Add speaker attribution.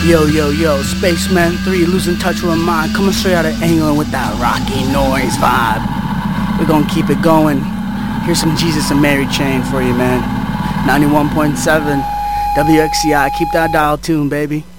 Speaker 1: Yo, Spaceman 3, losing touch with mine, coming straight out of England with that rocky noise vibe. We're gonna keep it going. Here's some Jesus and Mary Chain for you, man. 91.7 WXCI, keep that dial tuned, baby.